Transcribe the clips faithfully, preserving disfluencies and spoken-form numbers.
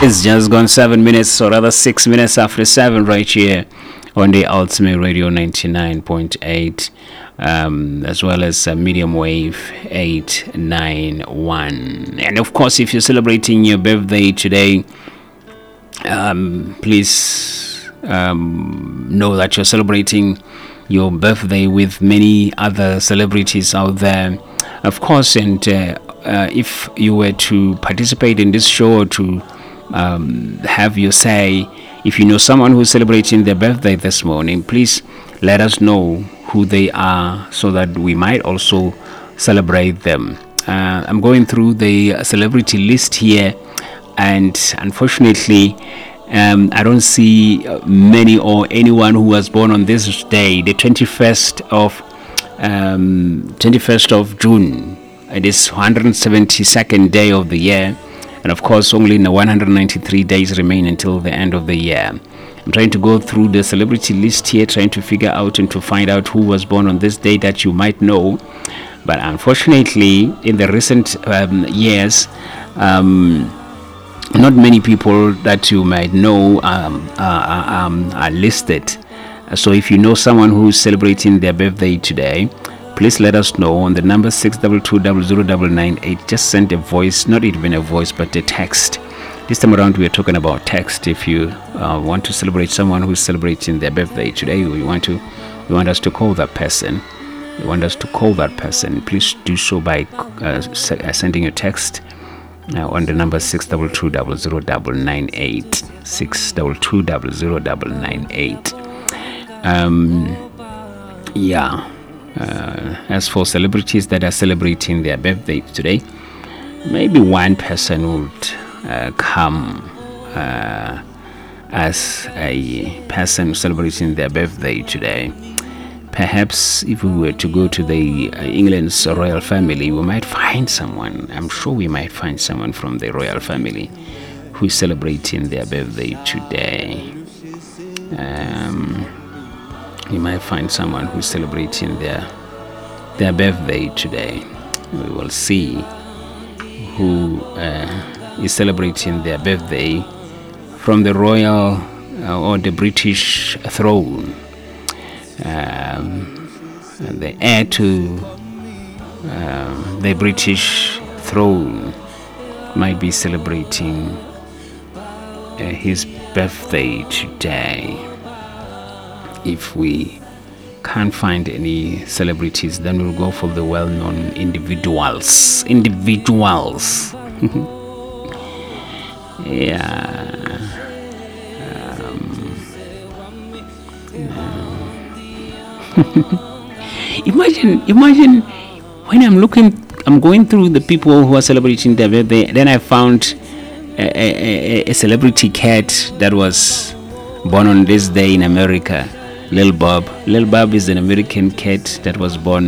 It's just gone seven minutes, or rather six minutes after seven, right here on the Ultimate Radio ninety-nine point eight, um, as well as uh, medium wave eight ninety-one. And of course, if you're celebrating your birthday today, um, please um, know that you're celebrating your birthday with many other celebrities out there, of course. And uh, uh, if you were to participate in this show, or to um, have your say, if you know someone who's celebrating their birthday this morning, please let us know who they are so that we might also celebrate them. Uh, I'm going through the celebrity list here, and unfortunately, um, I don't see many or anyone who was born on this day, the twenty-first of um, twenty-first of June. It is one hundred seventy-second day of the year. And of course, only one hundred ninety-three days remain until the end of the year. I'm trying to go through the celebrity list here, trying to figure out and to find out who was born on this day that you might know. But unfortunately, in the recent um, years, um, not many people that you might know um, are, um, are listed. So if you know someone who's celebrating their birthday today, please let us know on the number six two two zero zero nine nine eight. Just send a voice, not even a voice, but a text. This time around, we are talking about text. If you uh, want to celebrate someone who's celebrating their birthday today, we want to, we want us to call that person. You want us to call that person. Please do so by uh, sending a text uh, on the number six two two zero zero nine nine eight. six two two zero zero nine nine eight. Um, yeah. Uh, as for celebrities that are celebrating their birthday today, maybe one person would uh, come uh, as a person celebrating their birthday today. Perhaps if we were to go to the uh, England's royal family, we might find someone. I'm sure we might find someone from the royal family who is celebrating their birthday today. Um, You might find someone who's celebrating their their birthday today. We will see who uh, is celebrating their birthday from the royal uh, or the British throne. Um, the heir to uh, the British throne might be celebrating uh, his birthday today. If we can't find any celebrities, then we'll go for the well-known individuals. Individuals. yeah. Um, uh. imagine, imagine when I'm looking, I'm going through the people who are celebrating their birthday. Then I found a, a, a celebrity cat that was born on this day in America. Lil Bob. Lil Bob is an American cat that was born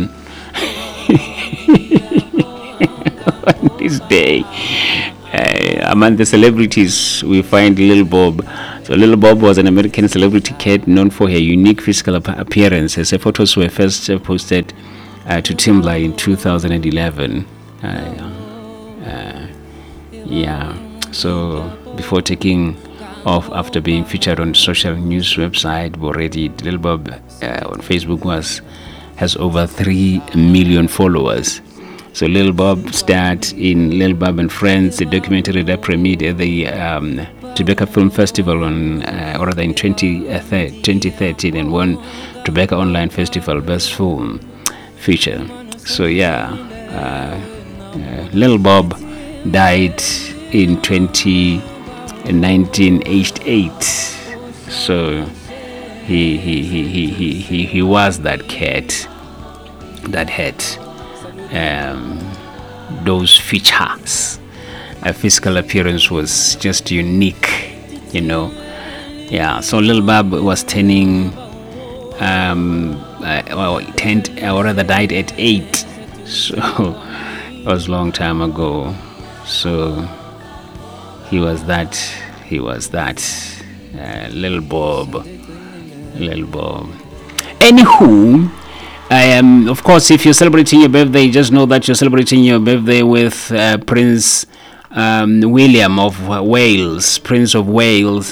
on this day. Uh, among the celebrities, we find Lil Bob. So Lil Bob was an American celebrity cat known for her unique physical appearance. Her photos were first posted uh, to Tumblr in two thousand eleven. Uh, uh, yeah. So before taking off after being featured on social news website already, Lil Bob uh, on Facebook was has over three million followers. So Lil Bob starred in Lil Bob and Friends, a documentary that premiered at the um, Tribeca Film Festival on, uh, or rather in twenty thirteen, and won Tribeca Online Festival Best Film Feature. So yeah, uh, uh, Lil Bob died in twenty. In nineteen eighty-eight, so he he, he he he he he was that cat that had um, those features. A physical appearance was just unique, you know. Yeah. So Lil Bob was turning, um, uh, well, turned or rather died at eight. So it was a long time ago. So. He was that, he was that, uh, Lil Bob, Lil Bob. Anywho, I am, of course, if you're celebrating your birthday, just know that you're celebrating your birthday with uh, Prince um, William of Wales, Prince of Wales,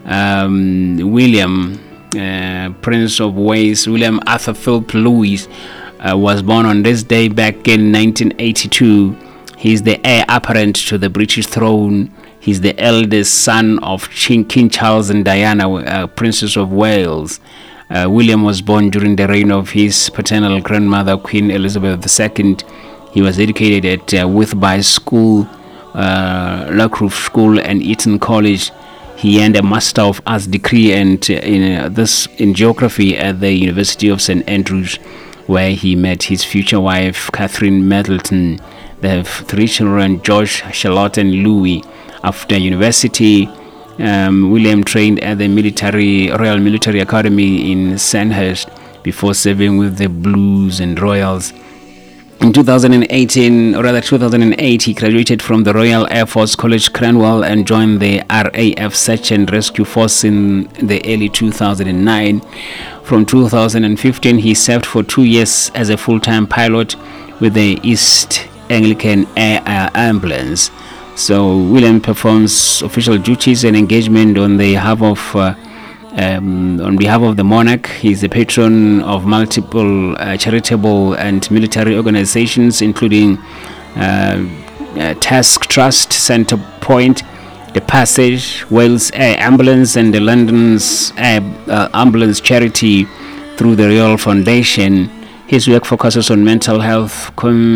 um, William, uh, Prince of Wales, William Arthur Philip Louis, uh, was born on this day back in nineteen eighty-two. He's the heir apparent to the British throne. He's the eldest son of King Charles and Diana, uh, Princess of Wales. Uh, William was born during the reign of his paternal grandmother, Queen Elizabeth the Second. He was educated at uh, Whitby School, uh, Lancroft School, and Eton College. He earned a Master of Arts degree and uh, in uh, this in geography at the University of Saint Andrews, where he met his future wife, Catherine Middleton. They have three children, George, Charlotte, and Louis. After university, Um, William trained at the military Royal Military Academy in Sandhurst before serving with the Blues and Royals. In two thousand eighteen, or rather two thousand eight, he graduated from the Royal Air Force College Cranwell and joined the R A F Search and Rescue Force in the early two thousand nine. From two thousand fifteen, he served for two years as a full-time pilot with the East Anglican Air Ambulance. So William performs official duties and engagement on behalf of uh, um, on behalf of the monarch. He's the patron of multiple uh, charitable and military organizations, including uh, uh, Task Trust, Centre Point, the Passage, Wales Air Ambulance, and the London's Air uh, Ambulance Charity through the Royal Foundation. His work focuses on mental health,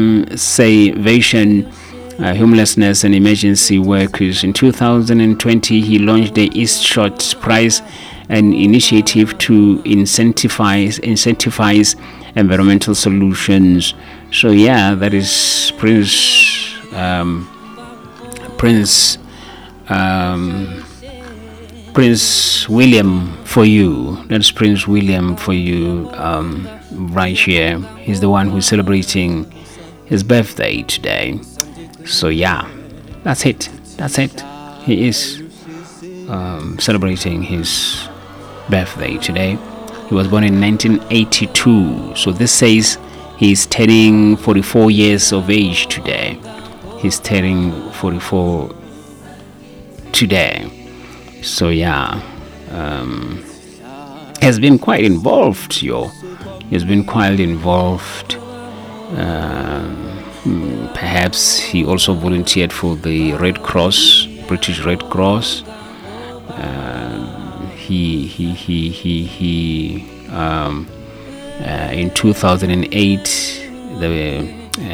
conservation, Uh, homelessness, and emergency workers. In two thousand twenty, he launched the East Short Prize, an initiative to incentivize incentivize environmental solutions. So yeah, that is Prince um, Prince um, Prince William for you. That's Prince William for you um, right here. He's the one who's celebrating his birthday today. So yeah, that's it. That's it. He is um, celebrating his birthday today. He was born in nineteen eighty-two. So this says he's turning forty-four years of age today. He's turning forty-four today. So yeah, um, has been quite involved, yo. He's been quite involved. Um, Perhaps he also volunteered for the Red Cross, British Red Cross. Uh, he he he he he. Um, uh, in two thousand eight, the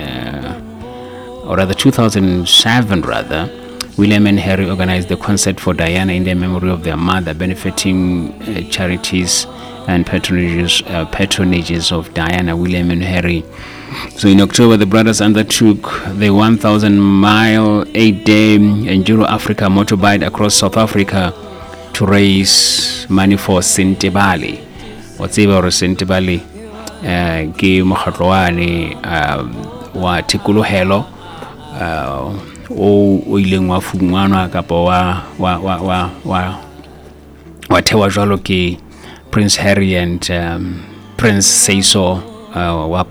uh, or rather two thousand seven, rather, William and Harry organized the concert for Diana in the memory of their mother, benefiting uh, charities and patronages uh, patronages of Diana, William, and Harry. So in October, the brothers undertook the one thousand mile, eight-day Enduro Africa motorbike across South Africa to raise money for Sentebale. What's ever Sentebale? Ke mohatloane wa tikolohelo o o ileng wa fungwanwa kapa wa wa wa wa wa wa thewa jwalo ke Prince Harry and um, Prince Seiso uh, wa